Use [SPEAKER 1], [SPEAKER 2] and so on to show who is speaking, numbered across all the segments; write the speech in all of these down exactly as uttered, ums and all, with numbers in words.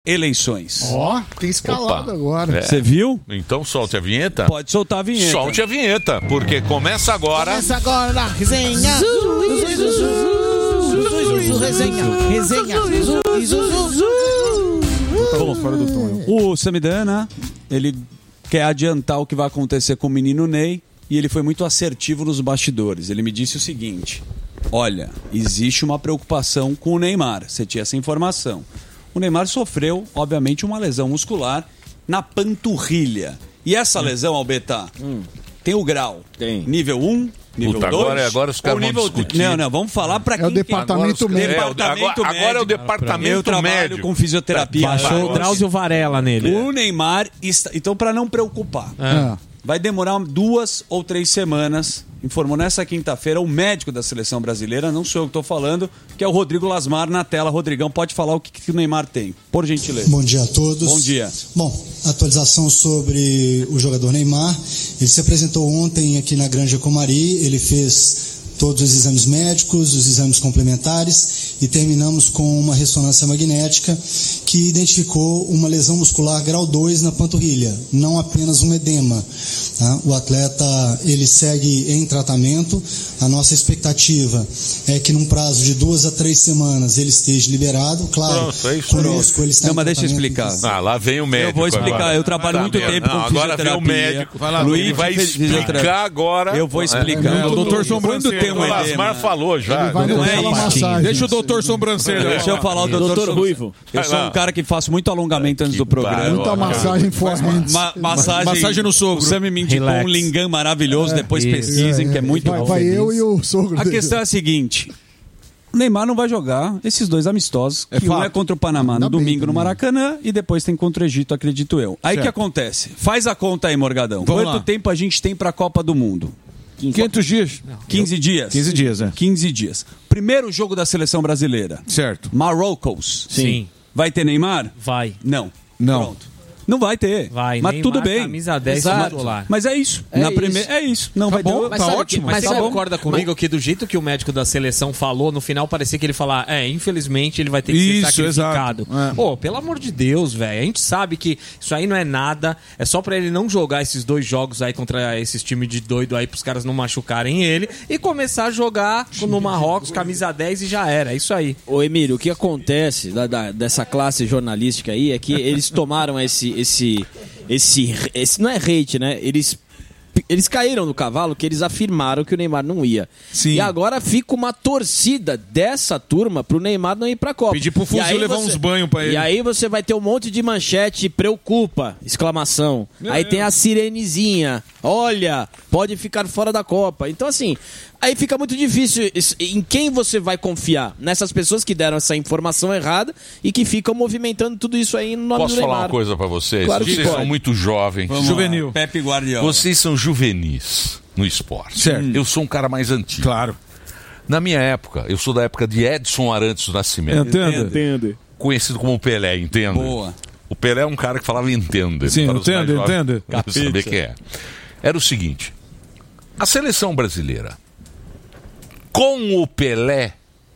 [SPEAKER 1] eleições.
[SPEAKER 2] Ó, oh, tem escalado Opa. agora.
[SPEAKER 1] Você é. viu?
[SPEAKER 3] Então solte a vinheta.
[SPEAKER 1] Pode soltar a vinheta.
[SPEAKER 3] Solte a vinheta, porque começa agora.
[SPEAKER 2] Começa agora a resenha. Resenha, resenha.
[SPEAKER 1] Vamos fora do tom. O Samidana, ele quer adiantar o que vai acontecer com o menino Ney e ele foi muito assertivo nos bastidores. Ele me disse o seguinte: olha, existe uma preocupação com o Neymar. Você tinha essa informação. O Neymar sofreu, obviamente, uma lesão muscular na panturrilha. E essa hum. lesão, Albeta, hum. tem o grau.
[SPEAKER 4] Tem.
[SPEAKER 1] Nível um, nível dois.
[SPEAKER 3] Agora, agora os caras vão
[SPEAKER 1] nível...
[SPEAKER 3] discutir.
[SPEAKER 1] Não, não, vamos falar para quem...
[SPEAKER 2] É o departamento
[SPEAKER 1] tem...
[SPEAKER 2] médico.
[SPEAKER 3] É, departamento agora, médico. Agora é o departamento
[SPEAKER 1] Eu trabalho
[SPEAKER 3] médico.
[SPEAKER 1] com fisioterapia.
[SPEAKER 4] Baixou o Drauzio Varela nele.
[SPEAKER 1] O Neymar... Está... Então, para não preocupar,
[SPEAKER 2] é.
[SPEAKER 1] vai demorar duas ou três semanas... Informou nessa quinta-feira o médico da seleção brasileira, não sou eu que estou falando, que é o Rodrigo Lasmar na tela. Rodrigão, pode falar o que, que o Neymar tem, por gentileza.
[SPEAKER 5] Bom dia a todos.
[SPEAKER 1] Bom dia.
[SPEAKER 5] Bom, atualização sobre o jogador Neymar. Ele se apresentou ontem aqui na Granja Comari, ele fez todos os exames médicos, os exames complementares e terminamos com uma ressonância magnética que identificou uma lesão muscular grau dois na panturrilha, não apenas um edema. Tá? O atleta ele segue em tratamento. A nossa expectativa é que num prazo de duas a três semanas ele esteja liberado. Claro,
[SPEAKER 3] pronto, é isso,
[SPEAKER 5] conosco
[SPEAKER 3] pronto.
[SPEAKER 5] ele está
[SPEAKER 1] não,
[SPEAKER 5] em
[SPEAKER 1] mas deixa eu explicar.
[SPEAKER 3] Ah, lá vem o médico.
[SPEAKER 1] Eu vou explicar,
[SPEAKER 3] agora.
[SPEAKER 1] eu trabalho
[SPEAKER 3] Tá
[SPEAKER 1] muito
[SPEAKER 3] vendo?
[SPEAKER 1] tempo
[SPEAKER 3] não,
[SPEAKER 1] com
[SPEAKER 3] agora
[SPEAKER 1] fisioterapia.
[SPEAKER 3] vem o médico.
[SPEAKER 1] Vai lá,
[SPEAKER 3] Luiz vai explicar agora.
[SPEAKER 1] Eu vou explicar.
[SPEAKER 2] É,
[SPEAKER 1] é,
[SPEAKER 2] o
[SPEAKER 1] doutor
[SPEAKER 2] Sobrancelha.
[SPEAKER 1] Quando tem um
[SPEAKER 3] o Lasmar falou já.
[SPEAKER 2] Ele vai no
[SPEAKER 1] Não é
[SPEAKER 2] tela
[SPEAKER 1] isso.
[SPEAKER 2] massagem.
[SPEAKER 6] Deixa o doutor Sobrancelha.
[SPEAKER 1] Deixa eu falar o doutor,
[SPEAKER 4] doutor Ruivo.
[SPEAKER 1] Eu sou um cara que faço muito alongamento antes do programa.
[SPEAKER 2] Muita massagem forte.
[SPEAKER 1] Ma massagem,
[SPEAKER 6] massagem no sogro.
[SPEAKER 1] O Sam me indicou um lingam maravilhoso. É, depois isso. pesquisem, é, que é muito
[SPEAKER 2] vai,
[SPEAKER 1] bom.
[SPEAKER 2] Vai eu e o sogro.
[SPEAKER 1] A questão é a seguinte: o Neymar não vai jogar esses dois amistosos. É que um é contra o Panamá no domingo no Maracanã e depois tem contra o Egito, acredito eu. Aí o que acontece? Faz a conta aí, Morgadão.
[SPEAKER 6] Vamos
[SPEAKER 1] Quanto
[SPEAKER 6] lá.
[SPEAKER 1] tempo a gente tem pra Copa do Mundo?
[SPEAKER 6] quinhentos dias.
[SPEAKER 1] quinze dias.
[SPEAKER 6] quinze dias, é.
[SPEAKER 1] quinze dias. Primeiro jogo da seleção brasileira.
[SPEAKER 6] Certo.
[SPEAKER 1] Marrocos.
[SPEAKER 4] Sim.
[SPEAKER 1] Vai ter Neymar?
[SPEAKER 4] Vai.
[SPEAKER 1] Não.
[SPEAKER 6] Não.
[SPEAKER 1] Pronto. Não vai ter.
[SPEAKER 4] Vai.
[SPEAKER 1] Mas
[SPEAKER 4] Neymar,
[SPEAKER 1] tudo bem.
[SPEAKER 4] Camisa dez
[SPEAKER 1] Exato.
[SPEAKER 4] titular.
[SPEAKER 1] Mas é isso.
[SPEAKER 4] É
[SPEAKER 1] Na
[SPEAKER 4] isso.
[SPEAKER 1] primeira é isso. Não
[SPEAKER 6] Tá
[SPEAKER 1] vai
[SPEAKER 6] bom,
[SPEAKER 1] ter.
[SPEAKER 6] tá
[SPEAKER 4] sabe
[SPEAKER 6] ótimo.
[SPEAKER 4] Que, mas
[SPEAKER 1] Tá
[SPEAKER 4] você
[SPEAKER 1] bom.
[SPEAKER 4] concorda comigo que do jeito que o médico da seleção falou, no final parecia que ele falar, é, infelizmente ele vai ter que
[SPEAKER 6] Isso,
[SPEAKER 4] ser sacrificado.
[SPEAKER 6] exato. É.
[SPEAKER 4] Pô, pelo amor de Deus, velho. A gente sabe que isso aí não é nada. É só pra ele não jogar esses dois jogos aí contra esses times de doido aí, pros caras não machucarem ele e começar a jogar no Marrocos, camisa dez e já era. É isso aí.
[SPEAKER 7] Ô Emílio, o que acontece da, da, dessa classe jornalística aí é que eles tomaram esse, esse, esse, esse não é hate, né? Eles, eles caíram no cavalo que eles afirmaram que o Neymar não ia.
[SPEAKER 6] Sim.
[SPEAKER 7] E agora fica uma torcida dessa turma pro Neymar não ir pra Copa.
[SPEAKER 6] Pedir pro Fuzil levar
[SPEAKER 7] você,
[SPEAKER 6] uns banhos pra ele.
[SPEAKER 7] E aí você vai ter um monte de manchete, preocupa, exclamação. É, aí é. tem a sirenezinha, olha, pode ficar fora da Copa. Então assim, aí fica muito difícil em quem você vai confiar. Nessas pessoas que deram essa informação errada e que ficam movimentando tudo isso aí no nome
[SPEAKER 3] Posso
[SPEAKER 7] do Neymar.
[SPEAKER 3] falar uma coisa pra vocês?
[SPEAKER 7] Claro que
[SPEAKER 3] vocês
[SPEAKER 7] pode.
[SPEAKER 3] são muito jovens.
[SPEAKER 1] Vamos
[SPEAKER 6] Juvenil.
[SPEAKER 1] lá. Pepe Guardiola.
[SPEAKER 3] Vocês são juvenis no esporte.
[SPEAKER 6] Certo.
[SPEAKER 3] Eu sou um cara mais antigo.
[SPEAKER 6] Claro.
[SPEAKER 3] Na minha época, eu sou da época de Edson Arantes do Nascimento.
[SPEAKER 6] Entendo.
[SPEAKER 7] Entende?
[SPEAKER 3] Conhecido como Pelé, entende?
[SPEAKER 1] Boa.
[SPEAKER 3] O Pelé é um cara que falava entende.
[SPEAKER 6] Sim,
[SPEAKER 3] Para os mais
[SPEAKER 6] entendo,
[SPEAKER 3] jovens,
[SPEAKER 6] entendo.
[SPEAKER 3] eu saber quem é. Era o seguinte: a seleção brasileira, com o Pelé,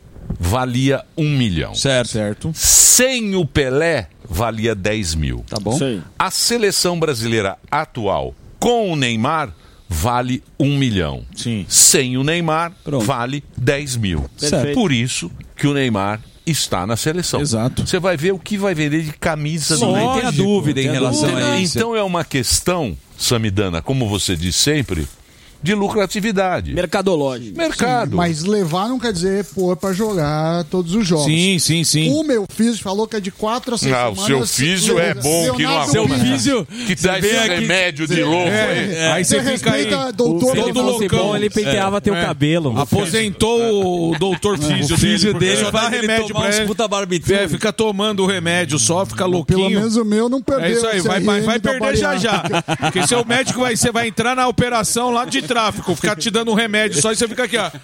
[SPEAKER 3] valia um milhão.
[SPEAKER 1] Certo.
[SPEAKER 6] Certo.
[SPEAKER 3] Sem o Pelé, valia dez mil.
[SPEAKER 1] Tá bom?
[SPEAKER 7] Sei.
[SPEAKER 3] A seleção brasileira atual, com o Neymar, vale um milhão.
[SPEAKER 6] Sim.
[SPEAKER 3] Sem o Neymar,
[SPEAKER 1] Pronto.
[SPEAKER 3] vale dez mil.
[SPEAKER 7] Perfeito.
[SPEAKER 3] Por isso que o Neymar está na seleção.
[SPEAKER 6] Exato.
[SPEAKER 3] Você vai ver o que vai vender de camisa do
[SPEAKER 1] Não
[SPEAKER 3] Neymar.
[SPEAKER 1] tenha dúvida em relação
[SPEAKER 3] Entendeu?
[SPEAKER 1] a isso.
[SPEAKER 3] Então é uma questão, Samidana, como você diz sempre, de lucratividade.
[SPEAKER 7] Mercadológico.
[SPEAKER 3] Mercado.
[SPEAKER 2] Mas levar não quer dizer pôr pra jogar todos os jogos.
[SPEAKER 6] Sim, sim, sim.
[SPEAKER 2] O meu físio falou que é de quatro a seis
[SPEAKER 3] Ah, o
[SPEAKER 2] semanas.
[SPEAKER 3] seu físio é bom, que não
[SPEAKER 2] Leonardo
[SPEAKER 3] arruma.
[SPEAKER 2] Vinha.
[SPEAKER 1] físio
[SPEAKER 3] Que dá esse remédio de louco.
[SPEAKER 6] É,
[SPEAKER 3] aí.
[SPEAKER 6] aí você
[SPEAKER 2] Você
[SPEAKER 6] fica aí.
[SPEAKER 2] respeita, doutor,
[SPEAKER 6] todo
[SPEAKER 2] todo
[SPEAKER 6] loucão.
[SPEAKER 4] Bom, ele penteava teu
[SPEAKER 6] É.
[SPEAKER 4] cabelo.
[SPEAKER 6] Aposentou o doutor físio
[SPEAKER 1] O físio
[SPEAKER 6] dele.
[SPEAKER 1] dele
[SPEAKER 6] Só dá
[SPEAKER 1] faz ele
[SPEAKER 6] remédio
[SPEAKER 1] tomar
[SPEAKER 6] pra
[SPEAKER 1] uns
[SPEAKER 6] ele.
[SPEAKER 1] puta barbitúricos.
[SPEAKER 6] É, fica tomando o remédio só, fica louquinho.
[SPEAKER 2] Pelo menos o meu não perdeu.
[SPEAKER 6] É isso aí,
[SPEAKER 2] esse
[SPEAKER 6] vai,
[SPEAKER 2] R
[SPEAKER 6] vai,
[SPEAKER 2] M
[SPEAKER 6] vai
[SPEAKER 2] da
[SPEAKER 6] perder já já.
[SPEAKER 2] bariátrica.
[SPEAKER 6] Porque seu médico vai, você vai entrar na operação lá de tráfico, ficar te dando um remédio só e você fica aqui, ó.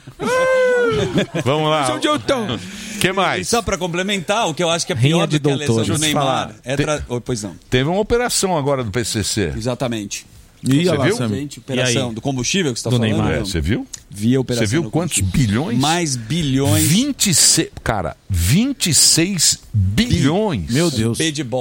[SPEAKER 3] Vamos lá.
[SPEAKER 6] Onde eu tô?
[SPEAKER 3] O que
[SPEAKER 1] E
[SPEAKER 3] mais?
[SPEAKER 1] só pra complementar, o que eu acho que é
[SPEAKER 4] Rinha
[SPEAKER 1] pior
[SPEAKER 4] de
[SPEAKER 1] do que a lesão
[SPEAKER 4] doutores.
[SPEAKER 1] do
[SPEAKER 3] Deixa eu te
[SPEAKER 1] Neymar
[SPEAKER 3] falar.
[SPEAKER 1] é tra... Oi, pois não.
[SPEAKER 3] Teve uma operação agora do P C C.
[SPEAKER 1] Exatamente.
[SPEAKER 6] Ia
[SPEAKER 3] Você
[SPEAKER 6] lá,
[SPEAKER 3] viu?
[SPEAKER 6] Sammy.
[SPEAKER 1] Gente, operação do combustível que você tá
[SPEAKER 4] Do
[SPEAKER 1] falando?
[SPEAKER 4] Neymar.
[SPEAKER 3] É,
[SPEAKER 1] não?
[SPEAKER 3] você viu?
[SPEAKER 1] Vi a operação.
[SPEAKER 3] Você viu
[SPEAKER 1] do
[SPEAKER 3] quantos
[SPEAKER 1] combustível.
[SPEAKER 3] bilhões?
[SPEAKER 1] Mais bilhões.
[SPEAKER 3] vinte e seis, cara, vinte e seis bilhões.
[SPEAKER 6] Meu Deus.
[SPEAKER 1] P de bola.